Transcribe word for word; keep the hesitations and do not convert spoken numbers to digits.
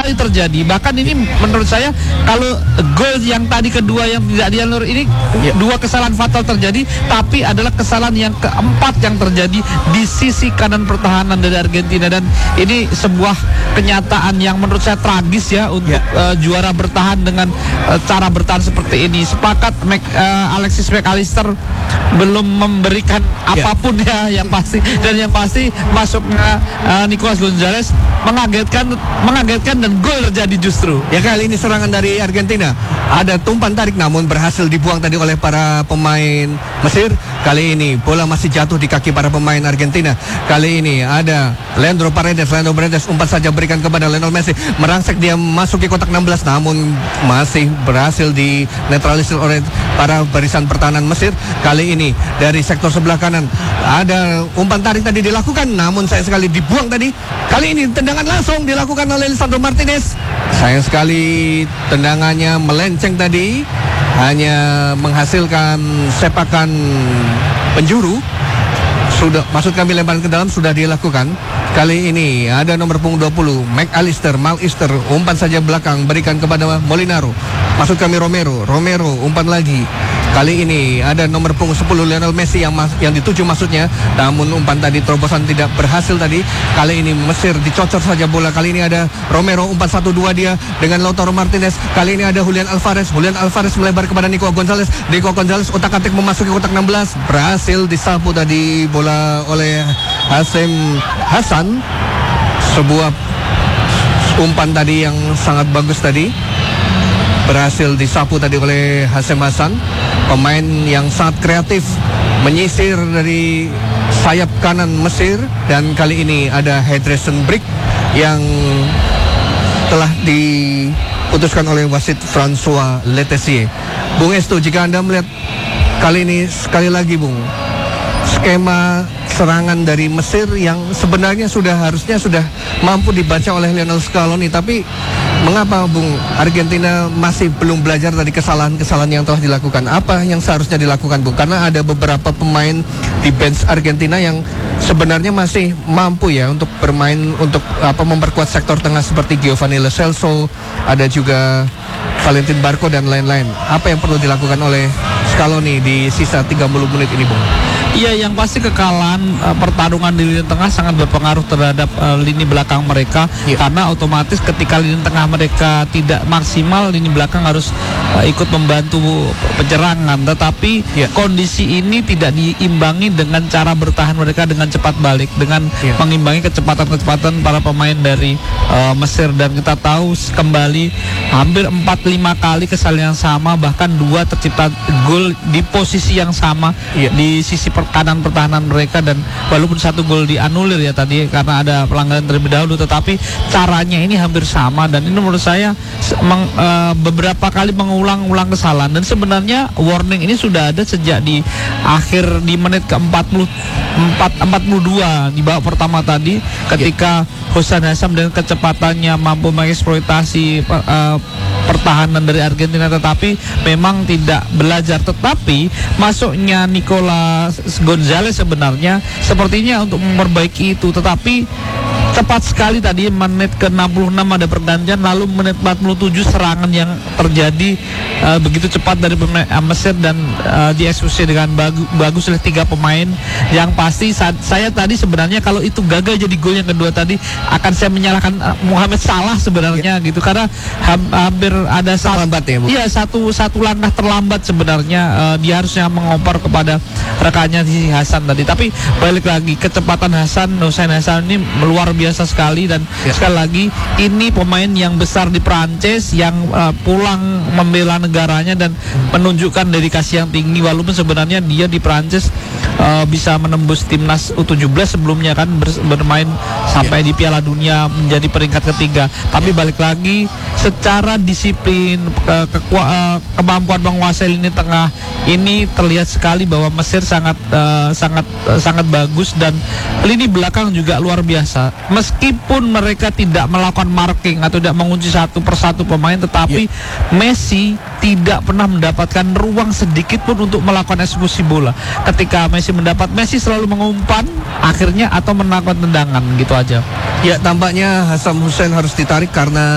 sekali terjadi. Bahkan ini menurut saya kalau gol yang tadi kedua yang tidak dianur ini ya. dua kesalahan fatal terjadi, tapi adalah kesalahan yang keempat yang terjadi di sisi kanan pertahanan dari Argentina, dan ini sebuah kenyataan yang menurut saya tragis ya untuk ya. uh, juara bertahan dengan uh, cara bertahan seperti ini. Sepakat Mac, uh, Alexis McAllister belum memberikan apapun ya, ya yang pasti, dan yang pasti masuknya uh, Nicolas Gonzalez mengagetkan mengagetkan dan gol terjadi justru. Ya, kali ini serangan dari Argentina ada tumpan tarik namun berhasil dibuang tadi oleh para pemain Mesir. Kali ini bola masih jatuh di kaki para pemain Argentina. Kali ini ada Leandro Paredes. Leandro Paredes umpan saja berikan kepada Lionel Messi. Merangsek dia masuk ke kotak enam belas namun masih berhasil di netralisir oleh para barisan pertahanan Mesir. Kali ini dari sektor sebelah kanan ada umpan tarik tadi dilakukan namun sayang sekali dibuang tadi. Kali ini tendangan langsung dilakukan oleh Lisandro Martinez. Sayang sekali tendangannya melenceng tadi, hanya menghasilkan sepakan penjuru. Sudah, maksud kami lemparan ke dalam sudah dilakukan. Kali ini ada nomor punggung dua puluh McAllister, Malister umpan saja belakang berikan kepada Molinaro. Maksud kami Romero, Romero umpan lagi. Kali ini ada nomor punggung sepuluh Lionel Messi yang mas, yang dituju maksudnya, namun umpan tadi terobosan tidak berhasil tadi. Kali ini Mesir dicocor saja bola. Kali ini ada Romero umpan satu dua dia dengan Lautaro Martinez. Kali ini ada Julian Alvarez. Julian Alvarez melebar kepada Nico Gonzalez. Nico Gonzalez otak-atik memasuki kotak enam belas. Berhasil disapu tadi bola oleh Hasim Hasan. Sebuah umpan tadi yang sangat bagus tadi, berhasil disapu tadi oleh Hasim Hasan, pemain yang sangat kreatif menyisir dari sayap kanan Mesir. Dan kali ini ada Hydration Brick yang telah diputuskan oleh wasit François Letessier. Bung Estu, jika Anda melihat kali ini sekali lagi Bung, skema serangan dari Mesir yang sebenarnya sudah harusnya sudah mampu dibaca oleh Lionel Scaloni, tapi mengapa Bung Argentina masih belum belajar dari kesalahan-kesalahan yang telah dilakukan? Apa yang seharusnya dilakukan Bung? Karena ada beberapa pemain di bench Argentina yang sebenarnya masih mampu ya untuk bermain, untuk apa memperkuat sektor tengah seperti Giovanni Lo Celso, ada juga Valentin Barco dan lain-lain. Apa yang perlu dilakukan oleh Scaloni di sisa tiga puluh menit ini Bung? Iya, yang pasti kekalahan uh, pertarungan di lini tengah sangat berpengaruh terhadap uh, lini belakang mereka, yeah. Karena otomatis ketika lini tengah mereka tidak maksimal, lini belakang harus uh, ikut membantu penyerangan. Tetapi yeah. kondisi ini tidak diimbangi dengan cara bertahan mereka dengan cepat balik, dengan yeah. mengimbangi kecepatan-kecepatan para pemain dari uh, Mesir. Dan kita tahu kembali hampir empat lima kali kesalahan yang sama, bahkan dua tercipta gol di posisi yang sama, yeah. di sisi per kanan pertahanan mereka. Dan walaupun satu gol dianulir ya tadi karena ada pelanggaran terlebih dahulu, tetapi caranya ini hampir sama. Dan ini menurut saya meng, uh, beberapa kali mengulang-ulang kesalahan. Dan sebenarnya warning ini sudah ada sejak di akhir di menit ke empat puluh empat empat puluh dua di babak pertama tadi, ketika Hossein Hassam dengan kecepatannya mampu mengeksploitasi uh, pertahanan dari Argentina, tetapi memang tidak belajar. Tetapi masuknya Nicolas Gonzalez sebenarnya sepertinya untuk memperbaiki itu, tetapi tepat sekali tadi menit ke enam puluh enam ada pergantian, lalu menit empat puluh tujuh serangan yang terjadi uh, begitu cepat dari pemain uh, Mesir dan uh, dieksekusi dengan bagu bagus oleh tiga pemain. Yang pasti saat saya tadi sebenarnya kalau itu gagal jadi gol yang kedua tadi akan saya menyalahkan uh, Mohamed Salah sebenarnya, ya. Gitu, karena ha hampir ada terlambat ya, Bu? Iya, satu satu langkah terlambat sebenarnya. Uh, dia harusnya mengoper kepada rekannya si Hasan tadi. Tapi balik lagi, kecepatan Hasan, Hossein Hassam ini luar biasa biasa sekali. Dan ya. Sekali lagi ini pemain yang besar di Prancis yang uh, pulang membela negaranya dan menunjukkan dedikasi yang tinggi, walaupun sebenarnya dia di Prancis uh, bisa menembus timnas U tujuh belas sebelumnya kan, ber bermain sampai ya. Di Piala Dunia menjadi peringkat ketiga. Tapi ya. Balik lagi secara disiplin, ke ke uh, kemampuan menguasai lini tengah ini terlihat sekali bahwa Mesir sangat uh, sangat uh, sangat bagus, dan lini belakang juga luar biasa. Meskipun mereka tidak melakukan marking atau tidak mengunci satu persatu pemain, tetapi yeah. Messi tidak pernah mendapatkan ruang sedikit pun untuk melakukan eksekusi bola. Ketika Messi mendapat, Messi selalu mengumpan akhirnya atau melakukan tendangan gitu aja. Ya, tampaknya Hassam Hussein harus ditarik karena